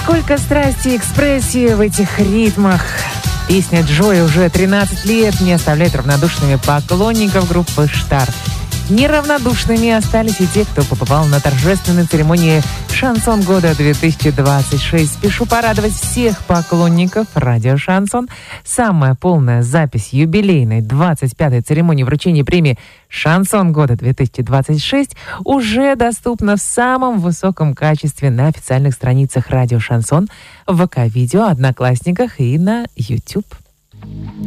Сколько страсти и экспрессии в этих ритмах. Песня Джои уже 13 лет не оставляет равнодушными поклонников группы «Штар». Неравнодушными остались и те, кто побывал на торжественной церемонии «Шансон года 2026». Спешу порадовать всех поклонников радио «Шансон». Самая полная запись юбилейной 25-й церемонии вручения премии «Шансон года 2026» уже доступна в самом высоком качестве на официальных страницах радио «Шансон», в ВК-видео, Одноклассниках и на YouTube.